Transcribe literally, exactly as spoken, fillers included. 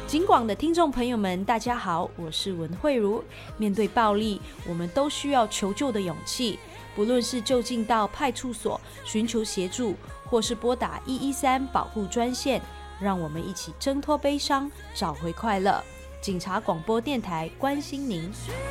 警广的听众朋友们，大家好，我是文慧茹。面对暴力，我们都需要求救的勇气，不论是就近到派出所寻求协助，或是拨打一一三保护专线，让我们一起挣脱悲伤，找回快乐。警察广播电台关心您。